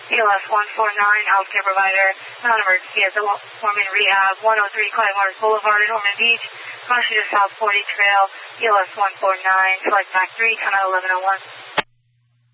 ELS 149, healthcare provider, non-emergency at the Norman Rehab, 103 Clyde Boulevard in Norman Beach. Caution to South 40 Trail, ELS 149, select back 3, 10 1101.